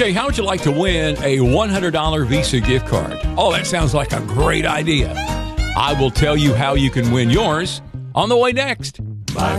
Okay, how would you like to win a $100 Visa gift card? Oh, that sounds like a great idea. I will tell you how you can win yours on the way next. My